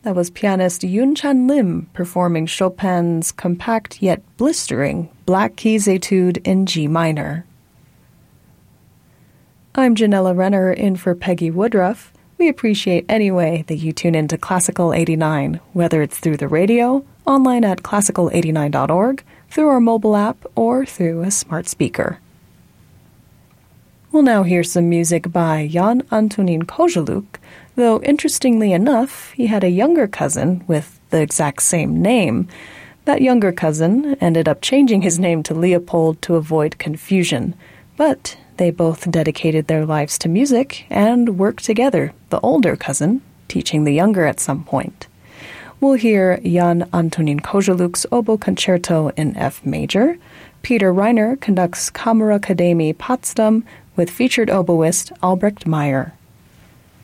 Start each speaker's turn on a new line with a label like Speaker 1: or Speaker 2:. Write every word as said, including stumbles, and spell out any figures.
Speaker 1: That was pianist Yoon Chan Lim performing Chopin's compact yet blistering Black Keys Etude in G minor. I'm Janella Renner in for Peggy Woodruff. We appreciate any way that you tune into Classical eighty-nine, whether it's through the radio, online at classical eighty-nine dot org, through our mobile app, or through a smart speaker. We'll now hear some music by Jan Antonín Koželuch, though interestingly enough, he had a younger cousin with the exact same name. That younger cousin ended up changing his name to Leopold to avoid confusion, but they both dedicated their lives to music and worked together, the older cousin teaching the younger at some point. We'll hear Jan Antonín Koželuch's Oboe Concerto in F major. Peter Reiner conducts Kammerakademie Potsdam with featured oboist Albrecht Meyer.